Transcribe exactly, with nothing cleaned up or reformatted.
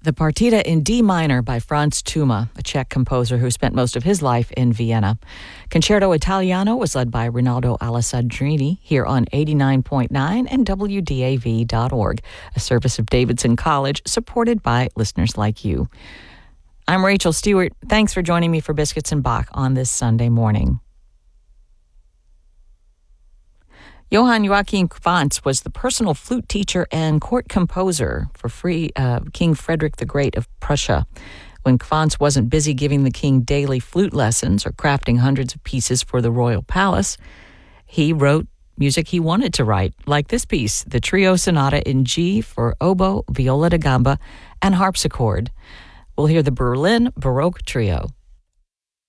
The Partita in D minor by Franz Tuma, a Czech composer who spent most of his life in Vienna. Concerto Italiano was led by Rinaldo Alessandrini here on eighty-nine point nine and W D A V dot org, a service of Davidson College supported by listeners like you. I'm Rachel Stewart. Thanks for joining me for Biscuits and Bach on this Sunday morning. Johann Joachim Quantz was the personal flute teacher and court composer for free, uh, King Frederick the Great of Prussia. When Quantz wasn't busy giving the king daily flute lessons or crafting hundreds of pieces for the royal palace, he wrote music he wanted to write, like this piece, the Trio Sonata in G for oboe, viola da gamba, and harpsichord. We'll hear the Berlin Baroque Trio.